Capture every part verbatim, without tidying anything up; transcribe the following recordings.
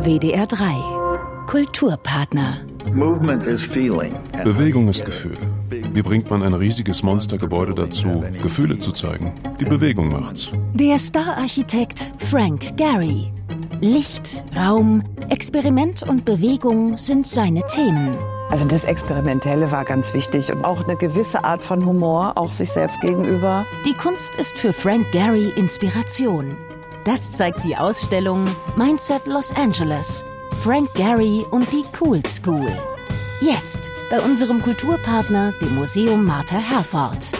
W D R drei Kulturpartner. Bewegung ist Gefühl. Wie bringt man ein riesiges Monstergebäude dazu, Gefühle zu zeigen? Die Bewegung macht's. Der Star-Architekt Frank Gehry. Licht, Raum, Experiment und Bewegung sind seine Themen. Also das Experimentelle war ganz wichtig und auch eine gewisse Art von Humor, auch sich selbst gegenüber. Die Kunst ist für Frank Gehry Inspiration. Das zeigt die Ausstellung Mindset Los Angeles. Frank Gehry und die Cool School. Jetzt bei unserem Kulturpartner, dem Museum Martha Herford.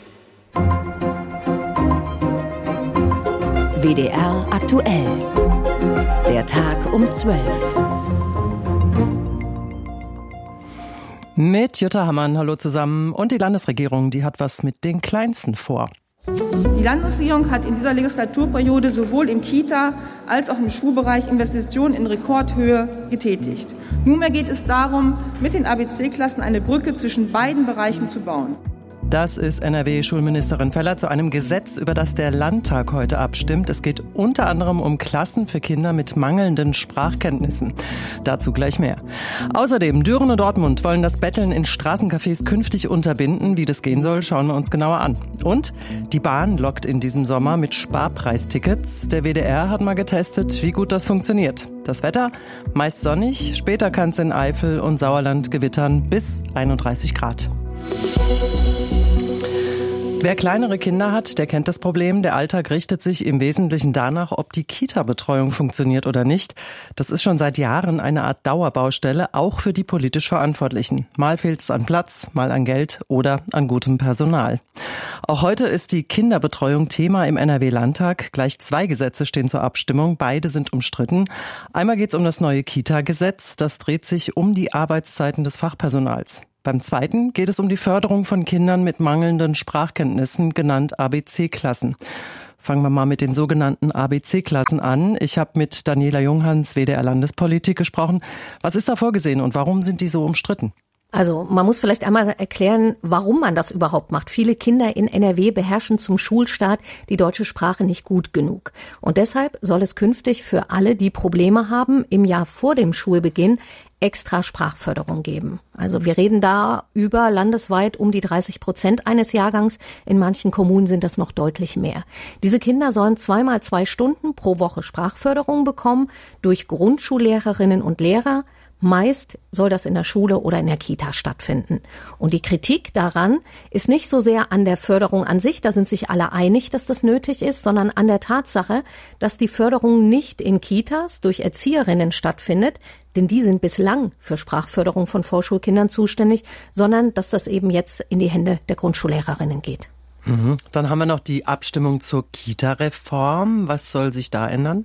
W D R aktuell. Der Tag um zwölf. Mit Jutta Hammann, hallo zusammen. Und die Landesregierung, die hat was mit den Kleinsten vor. Die Landesregierung hat in dieser Legislaturperiode sowohl im Kita- als auch im Schulbereich Investitionen in Rekordhöhe getätigt. Nunmehr geht es darum, mit den A B C-Klassen eine Brücke zwischen beiden Bereichen zu bauen. Das ist N R W-Schulministerin Feller zu einem Gesetz, über das der Landtag heute abstimmt. Es geht unter anderem um Klassen für Kinder mit mangelnden Sprachkenntnissen. Dazu gleich mehr. Außerdem, Düren und Dortmund wollen das Betteln in Straßencafés künftig unterbinden. Wie das gehen soll, schauen wir uns genauer an. Und die Bahn lockt in diesem Sommer mit Sparpreistickets. Der W D R hat mal getestet, wie gut das funktioniert. Das Wetter? Meist sonnig, später kann es in Eifel und Sauerland gewittern bis einunddreißig Grad. Wer kleinere Kinder hat, der kennt das Problem. Der Alltag richtet sich im Wesentlichen danach, ob die Kita-Betreuung funktioniert oder nicht. Das ist schon seit Jahren eine Art Dauerbaustelle, auch für die politisch Verantwortlichen. Mal fehlt es an Platz, mal an Geld oder an gutem Personal. Auch heute ist die Kinderbetreuung Thema im N R W-Landtag. Gleich zwei Gesetze stehen zur Abstimmung. Beide sind umstritten. Einmal geht es um das neue Kita-Gesetz. Das dreht sich um die Arbeitszeiten des Fachpersonals. Beim zweiten geht es um die Förderung von Kindern mit mangelnden Sprachkenntnissen, genannt A B C-Klassen. Fangen wir mal mit den sogenannten A B C-Klassen an. Ich habe mit Daniela Junghans, W D R Landespolitik, gesprochen. Was ist da vorgesehen und warum sind die so umstritten? Also man muss vielleicht einmal erklären, warum man das überhaupt macht. Viele Kinder in N R W beherrschen zum Schulstart die deutsche Sprache nicht gut genug. Und deshalb soll es künftig für alle, die Probleme haben, im Jahr vor dem Schulbeginn extra Sprachförderung geben. Also wir reden da über landesweit um die dreißig Prozent eines Jahrgangs. In manchen Kommunen sind das noch deutlich mehr. Diese Kinder sollen zweimal zwei Stunden pro Woche Sprachförderung bekommen durch Grundschullehrerinnen und Lehrer. Meist soll das in der Schule oder in der Kita stattfinden. Und die Kritik daran ist nicht so sehr an der Förderung an sich, da sind sich alle einig, dass das nötig ist, sondern an der Tatsache, dass die Förderung nicht in Kitas durch Erzieherinnen stattfindet, denn die sind bislang für Sprachförderung von Vorschulkindern zuständig, sondern dass das eben jetzt in die Hände der Grundschullehrerinnen geht. Mhm. Dann haben wir noch die Abstimmung zur Kita-Reform. Was soll sich da ändern?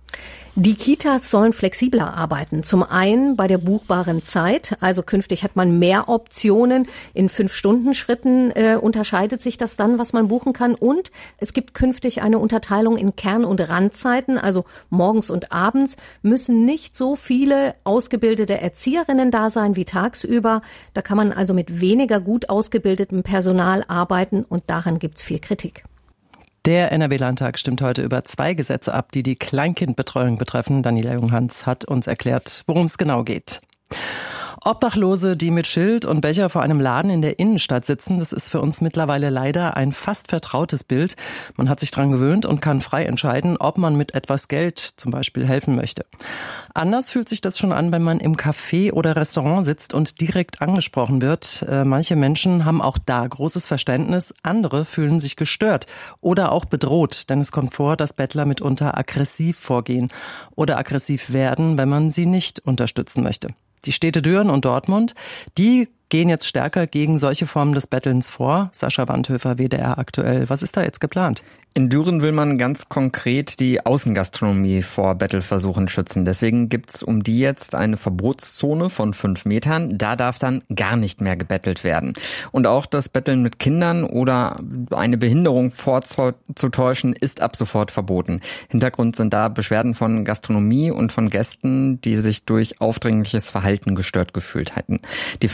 Die Kitas sollen flexibler arbeiten. Zum einen bei der buchbaren Zeit. Also künftig hat man mehr Optionen. In Fünf-Stunden-Schritten äh, unterscheidet sich das dann, was man buchen kann. Und es gibt künftig eine Unterteilung in Kern- und Randzeiten. Also morgens und abends müssen nicht so viele ausgebildete Erzieherinnen da sein wie tagsüber. Da kann man also mit weniger gut ausgebildetem Personal arbeiten. Und daran gibt's viel Kritik. Der N R W-Landtag stimmt heute über zwei Gesetze ab, die die Kleinkindbetreuung betreffen. Daniela Junghans hat uns erklärt, worum es genau geht. Obdachlose, die mit Schild und Becher vor einem Laden in der Innenstadt sitzen, das ist für uns mittlerweile leider ein fast vertrautes Bild. Man hat sich dran gewöhnt und kann frei entscheiden, ob man mit etwas Geld zum Beispiel helfen möchte. Anders fühlt sich das schon an, wenn man im Café oder Restaurant sitzt und direkt angesprochen wird. Äh, manche Menschen haben auch da großes Verständnis, andere fühlen sich gestört oder auch bedroht, denn es kommt vor, dass Bettler mitunter aggressiv vorgehen oder aggressiv werden, wenn man sie nicht unterstützen möchte. Die Städte Düren und Dortmund, die gehen jetzt stärker gegen solche Formen des Bettelns vor. Sascha Wandhöfer, W D R aktuell. Was ist da jetzt geplant? In Düren will man ganz konkret die Außengastronomie vor Bettelversuchen schützen. Deswegen gibt's um die jetzt eine Verbotszone von fünf Metern. Da darf dann gar nicht mehr gebettelt werden. Und auch das Betteln mit Kindern oder eine Behinderung vorzutäuschen ist ab sofort verboten. Hintergrund sind da Beschwerden von Gastronomie und von Gästen, die sich durch aufdringliches Verhalten gestört gefühlt hätten. Die fünf Meter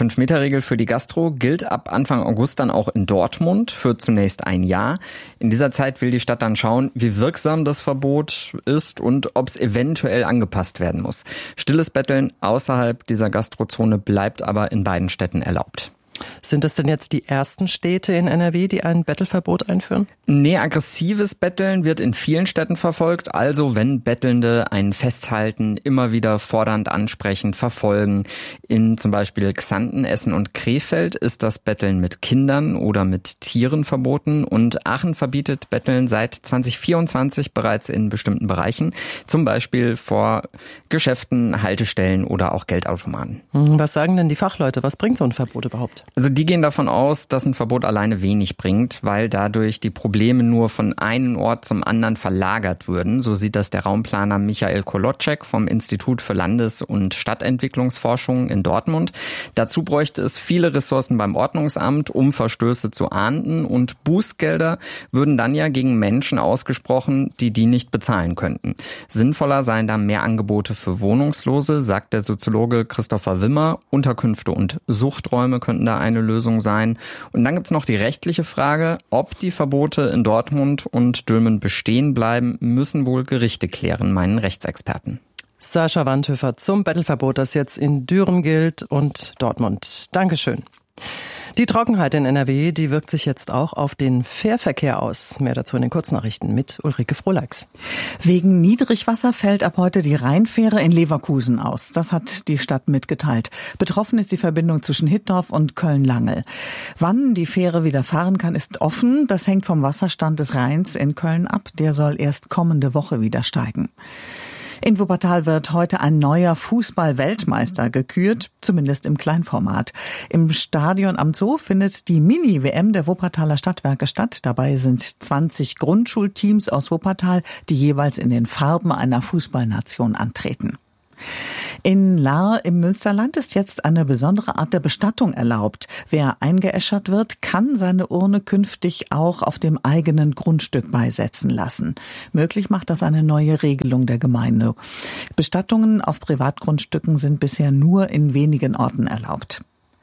Regel für die Gastro gilt ab Anfang August dann auch in Dortmund für zunächst ein Jahr. In dieser Zeit will die Stadt dann schauen, wie wirksam das Verbot ist und ob es eventuell angepasst werden muss. Stilles Betteln außerhalb dieser Gastrozone bleibt aber in beiden Städten erlaubt. Sind es denn jetzt die ersten Städte in N R W, die ein Bettelverbot einführen? Nee, aggressives Betteln wird in vielen Städten verfolgt. Also wenn Bettelnde einen festhalten, immer wieder fordernd ansprechen, verfolgen. In zum Beispiel Xanten, Essen und Krefeld ist das Betteln mit Kindern oder mit Tieren verboten. Und Aachen verbietet Betteln seit zwanzig vierundzwanzig bereits in bestimmten Bereichen. Zum Beispiel vor Geschäften, Haltestellen oder auch Geldautomaten. Was sagen denn die Fachleute? Was bringt so ein Verbot überhaupt? Also die gehen davon aus, dass ein Verbot alleine wenig bringt, weil dadurch die Probleme nur von einem Ort zum anderen verlagert würden. So sieht das der Raumplaner Michael Kolotschek vom Institut für Landes- und Stadtentwicklungsforschung in Dortmund. Dazu bräuchte es viele Ressourcen beim Ordnungsamt, um Verstöße zu ahnden, und Bußgelder würden dann ja gegen Menschen ausgesprochen, die die nicht bezahlen könnten. Sinnvoller seien da mehr Angebote für Wohnungslose, sagt der Soziologe Christopher Wimmer. Unterkünfte und Suchträume könnten da eine Lösung sein. Und dann gibt's noch die rechtliche Frage, ob die Verbote in Dortmund und Dülmen bestehen bleiben, müssen wohl Gerichte klären, meinen Rechtsexperten. Sascha Wandhöfer zum Bettelverbot, das jetzt in Düren gilt und Dortmund. Dankeschön. Die Trockenheit in N R W, die wirkt sich jetzt auch auf den Fährverkehr aus. Mehr dazu in den Kurznachrichten mit Ulrike Frohleix. Wegen Niedrigwasser fällt ab heute die Rheinfähre in Leverkusen aus. Das hat die Stadt mitgeteilt. Betroffen ist die Verbindung zwischen Hittorf und Köln-Langel. Wann die Fähre wieder fahren kann, ist offen. Das hängt vom Wasserstand des Rheins in Köln ab. Der soll erst kommende Woche wieder steigen. In Wuppertal wird heute ein neuer Fußball-Weltmeister gekürt, zumindest im Kleinformat. Im Stadion am Zoo findet die Mini-W M der Wuppertaler Stadtwerke statt. Dabei sind zwanzig Grundschulteams aus Wuppertal, die jeweils in den Farben einer Fußballnation antreten. In Lahr im Münsterland ist jetzt eine besondere Art der Bestattung erlaubt. Wer eingeäschert wird, kann seine Urne künftig auch auf dem eigenen Grundstück beisetzen lassen. Möglich macht das eine neue Regelung der Gemeinde. Bestattungen auf Privatgrundstücken sind bisher nur in wenigen Orten erlaubt.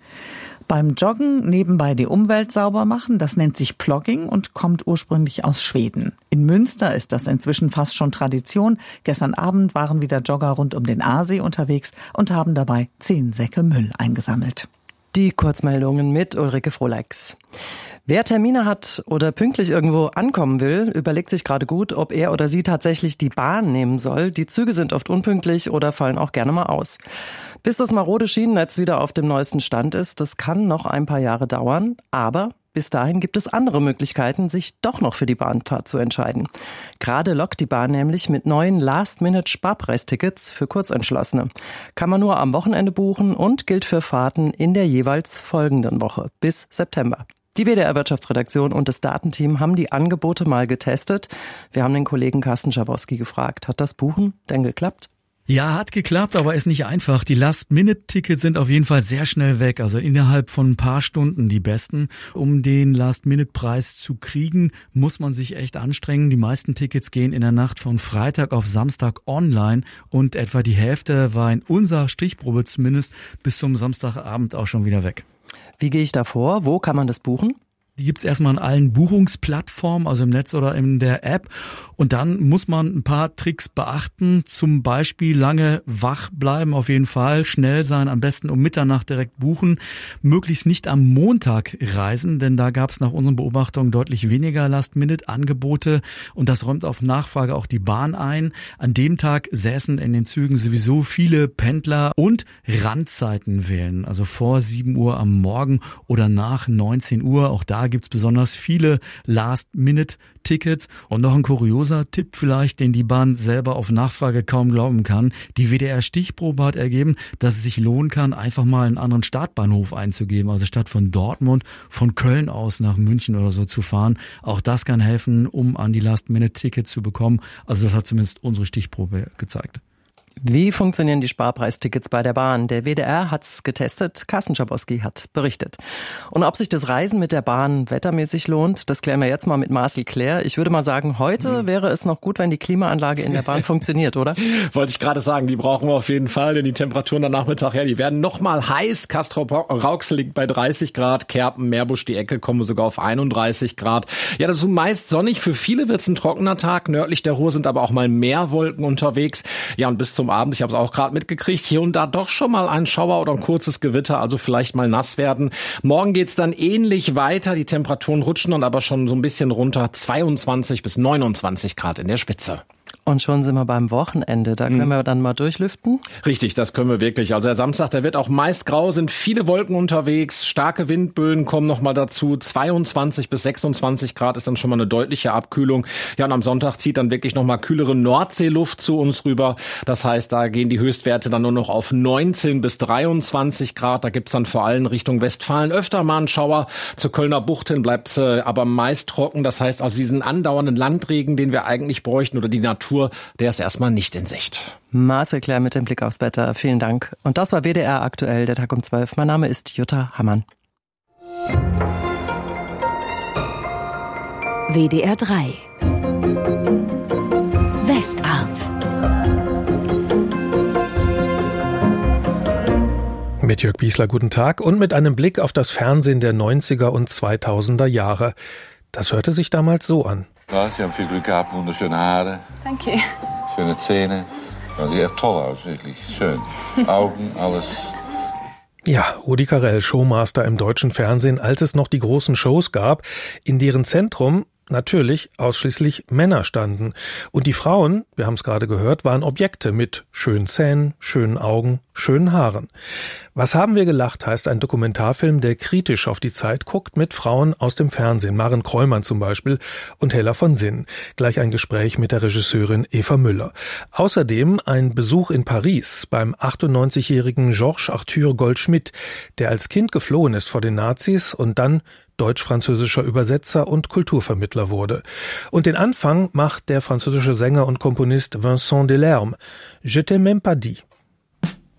Beim Joggen nebenbei die Umwelt sauber machen, das nennt sich Plogging und kommt ursprünglich aus Schweden. In Münster ist das inzwischen fast schon Tradition. Gestern Abend waren wieder Jogger rund um den Aasee unterwegs und haben dabei zehn Säcke Müll eingesammelt. Die Kurzmeldungen mit Ulrike Frohleix. Wer Termine hat oder pünktlich irgendwo ankommen will, überlegt sich gerade gut, ob er oder sie tatsächlich die Bahn nehmen soll. Die Züge sind oft unpünktlich oder fallen auch gerne mal aus. Bis das marode Schienennetz wieder auf dem neuesten Stand ist, das kann noch ein paar Jahre dauern, aber bis dahin gibt es andere Möglichkeiten, sich doch noch für die Bahnfahrt zu entscheiden. Gerade lockt die Bahn nämlich mit neuen Last-Minute-Sparpreistickets für Kurzentschlossene. Kann man nur am Wochenende buchen und gilt für Fahrten in der jeweils folgenden Woche bis September. Die W D R-Wirtschaftsredaktion und das Datenteam haben die Angebote mal getestet. Wir haben den Kollegen Carsten Schabowski gefragt, hat das Buchen denn geklappt? Ja, hat geklappt, aber ist nicht einfach. Die Last-Minute-Tickets sind auf jeden Fall sehr schnell weg, also innerhalb von ein paar Stunden die besten. Um den Last-Minute-Preis zu kriegen, muss man sich echt anstrengen. Die meisten Tickets gehen in der Nacht von Freitag auf Samstag online und etwa die Hälfte war in unserer Stichprobe zumindest bis zum Samstagabend auch schon wieder weg. Wie gehe ich da vor? Wo kann man das buchen? Die gibt's erstmal in allen Buchungsplattformen, also im Netz oder in der App. Und dann muss man ein paar Tricks beachten. Zum Beispiel lange wach bleiben, auf jeden Fall. Schnell sein, am besten um Mitternacht direkt buchen. Möglichst nicht am Montag reisen, denn da gab's nach unseren Beobachtungen deutlich weniger Last-Minute-Angebote. Und das räumt auf Nachfrage auch die Bahn ein. An dem Tag säßen in den Zügen sowieso viele Pendler und Randzeiten wählen. Also vor sieben Uhr am Morgen oder nach neunzehn Uhr. Auch da gibt's besonders viele Last-Minute-Tickets. Und noch ein kurioser Tipp vielleicht, den die Bahn selber auf Nachfrage kaum glauben kann. Die W D R-Stichprobe hat ergeben, dass es sich lohnen kann, einfach mal einen anderen Startbahnhof einzugeben. Also statt von Dortmund, von Köln aus nach München oder so zu fahren. Auch das kann helfen, um an die Last-Minute-Tickets zu bekommen. Also das hat zumindest unsere Stichprobe gezeigt. Wie funktionieren die Sparpreistickets bei der Bahn? Der W D R hat's getestet, Carsten Schabowski hat berichtet. Und ob sich das Reisen mit der Bahn wettermäßig lohnt, das klären wir jetzt mal mit Marcel Claire. Ich würde mal sagen, heute hm. wäre es noch gut, wenn die Klimaanlage in der Bahn funktioniert, oder? Wollte ich gerade sagen, die brauchen wir auf jeden Fall, denn die Temperaturen am Nachmittag, ja, die werden noch mal heiß. Castrop-Rauxel liegt bei dreißig Grad, Kerpen, Meerbusch, die Ecke kommen sogar auf einunddreißig Grad. Ja, dazu meist sonnig. Für viele wird's ein trockener Tag. Nördlich der Ruhr sind aber auch mal mehr Wolken unterwegs. Ja, und bis zum Abend, ich habe es auch gerade mitgekriegt, hier und da doch schon mal ein Schauer oder ein kurzes Gewitter, also vielleicht mal nass werden. Morgen geht's dann ähnlich weiter. Die Temperaturen rutschen dann aber schon so ein bisschen runter. zweiundzwanzig bis neunundzwanzig Grad in der Spitze. Und schon sind wir beim Wochenende, da können wir dann mal durchlüften? Richtig, das können wir wirklich. Also der Samstag, der wird auch meist grau, sind viele Wolken unterwegs, starke Windböen kommen noch mal dazu. zweiundzwanzig bis sechsundzwanzig Grad ist dann schon mal eine deutliche Abkühlung. Ja, und am Sonntag zieht dann wirklich noch mal kühlere Nordseeluft zu uns rüber. Das heißt, da gehen die Höchstwerte dann nur noch auf neunzehn bis dreiundzwanzig Grad. Da gibt's dann vor allem Richtung Westfalen öfter mal einen Schauer. Zur Kölner Bucht hin bleibt's äh, aber meist trocken. Das heißt, also diesen andauernden Landregen, den wir eigentlich bräuchten, oder die Natur, der ist erstmal nicht in Sicht. Marcel Claire mit dem Blick aufs Wetter. Vielen Dank. Und das war W D R aktuell, der Tag um zwölf. Mein Name ist Jutta Hammann. W D R drei Westart. Mit Jörg Biesler, guten Tag. Und mit einem Blick auf das Fernsehen der neunziger und zweitausender Jahre. Das hörte sich damals so an. Ja, Sie haben viel Glück gehabt, wunderschöne Haare. Danke. Schöne Zähne. Ja, sieht toll aus, wirklich. Schön. Augen, alles. Ja, Rudi Carrell, Showmaster im deutschen Fernsehen, als es noch die großen Shows gab, in deren Zentrum natürlich ausschließlich Männer standen. Und die Frauen, wir haben es gerade gehört, waren Objekte mit schönen Zähnen, schönen Augen, schönen Haaren. Was haben wir gelacht, heißt ein Dokumentarfilm, der kritisch auf die Zeit guckt, mit Frauen aus dem Fernsehen, Maren Kräumann zum Beispiel und Hella von Sinn. Gleich ein Gespräch mit der Regisseurin Eva Müller. Außerdem ein Besuch in Paris beim achtundneunzigjährigen Georges Arthur Goldschmidt, der als Kind geflohen ist vor den Nazis und dann deutsch-französischer Übersetzer und Kulturvermittler wurde. Und den Anfang macht der französische Sänger und Komponist Vincent Delerme. Je t'ai même pas dit.